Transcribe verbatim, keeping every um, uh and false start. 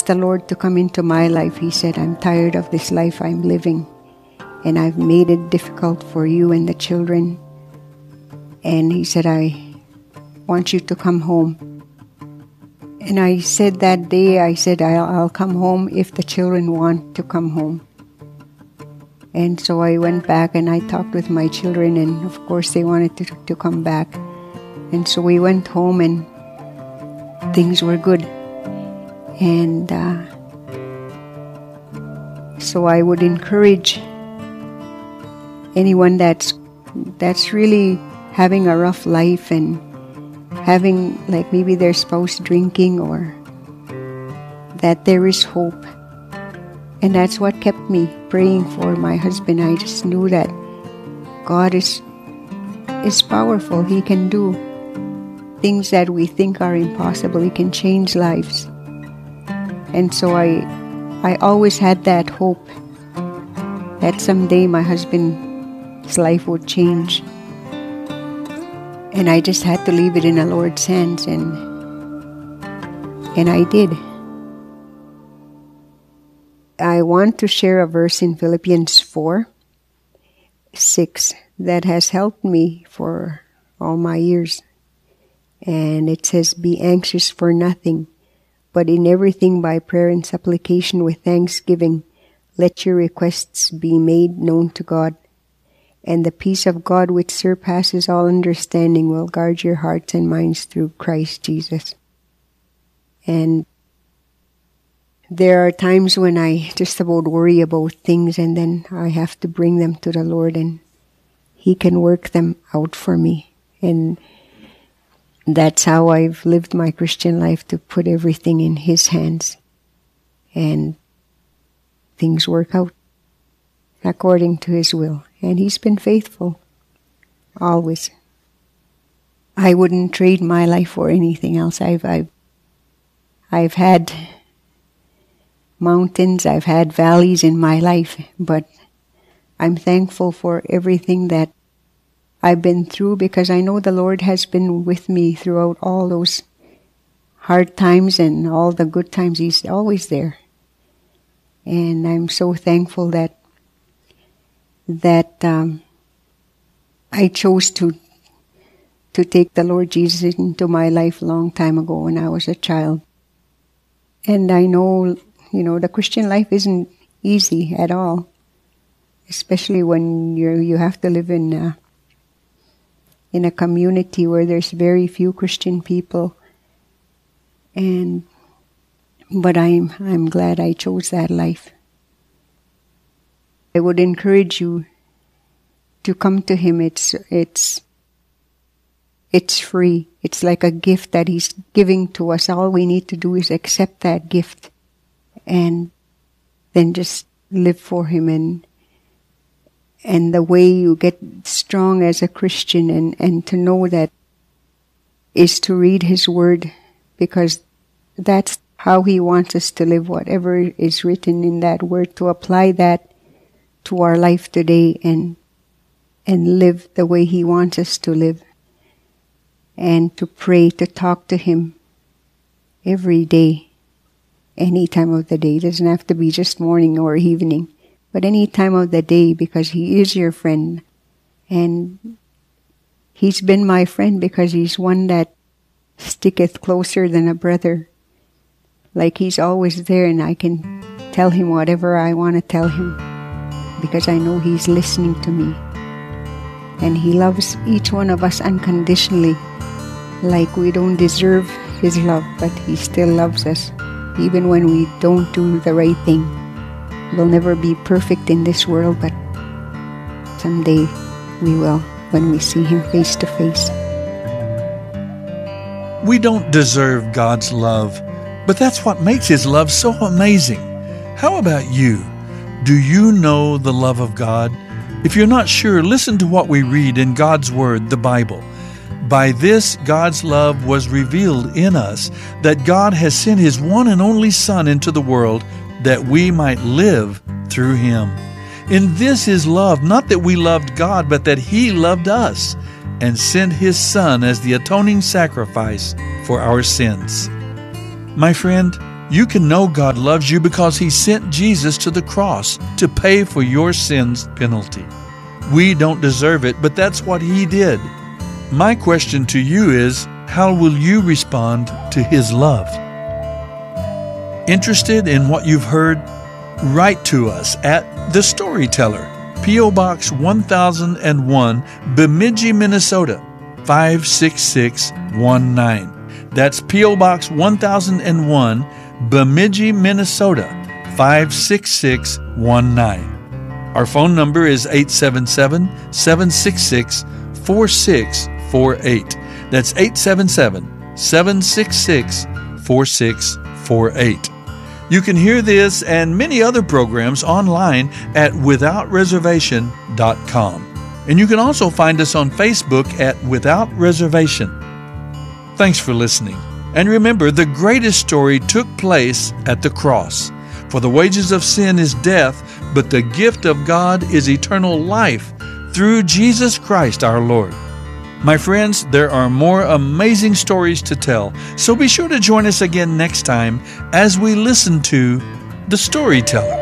asked the Lord to come into my life, He said, I'm tired of this life I'm living, and I've made it difficult for you and the children. And He said, I want you to come home. And I said that day, I said, I'll, I'll come home if the children want to come home. And so I went back and I talked with my children, and of course they wanted to, to come back. And so we went home and things were good. And uh, so I would encourage anyone that's that's really having a rough life and having, like, maybe their spouse drinking, or that there is hope. And that's what kept me praying for my husband. I just knew that God is is powerful. He can do things that we think are impossible. He can change lives. And so I I always had that hope that someday my husband's life would change. And I just had to leave it in the Lord's hands, and and I did. I want to share a verse in Philippians four, six that has helped me for all my years. And it says, be anxious for nothing, but in everything by prayer and supplication with thanksgiving, let your requests be made known to God. And the peace of God which surpasses all understanding will guard your hearts and minds through Christ Jesus. And there are times when I just about worry about things, and then I have to bring them to the Lord, and He can work them out for me. And that's how I've lived my Christian life, to put everything in His hands. And things work out according to His will. And He's been faithful, always. I wouldn't trade my life for anything else. I've, I've, I've had mountains, I've had valleys in my life, but I'm thankful for everything that I've been through, because I know the Lord has been with me throughout all those hard times and all the good times. He's always there. And I'm so thankful that that um, I chose to to take the Lord Jesus into my life a long time ago when I was a child. And I know, you know, the Christian life isn't easy at all, especially when you you have to live in a, in a community where there's very few Christian people. And but I'm I'm glad I chose that life. I would encourage you to come to Him. It's it's it's free. It's like a gift that He's giving to us. All we need to do is accept that gift, and then just live for Him. And and the way you get strong as a Christian, and, and to know that, is to read His Word, because that's how He wants us to live. Whatever is written in that Word, to apply that to our life today, and and live the way He wants us to live, and to pray, to talk to Him every day, any time of the day. It doesn't have to be just morning or evening, but any time of the day, because He is your friend. And He's been my friend because He's one that sticketh closer than a brother. Like He's always there, and I can tell Him whatever I want to tell Him, because I know He's listening to me. And He loves each one of us unconditionally, like we don't deserve His love, but He still loves us, even when we don't do the right thing. We'll never be perfect in this world, but someday we will, when we see Him face to face. We don't deserve God's love, but that's what makes His love so amazing. How about you? Do you know the love of God? If you're not sure, listen to what we read in God's Word, the Bible. By this, God's love was revealed in us, that God has sent His one and only Son into the world, that we might live through Him. In this is love, not that we loved God, but that He loved us, and sent His Son as the atoning sacrifice for our sins. My friend, You can know God loves you because He sent Jesus to the cross to pay for your sin's penalty. We don't deserve it, but that's what He did. My question to you is, how will you respond to His love? Interested in what you've heard? Write to us at The Storyteller, P O Box one thousand one, Bemidji, Minnesota, five six six one nine. That's P O Box one thousand one, Bemidji, Minnesota, five six six one nine. Our phone number is eight seven seven, seven six six, four six four eight. That's eight seven seven, seven six six, four six four eight. You can hear this and many other programs online at without reservation dot com. And you can also find us on Facebook at Without Reservation. Thanks for listening. And remember, the greatest story took place at the cross. For the wages of sin is death, but the gift of God is eternal life through Jesus Christ our Lord. My friends, there are more amazing stories to tell, so be sure to join us again next time as we listen to The Storyteller.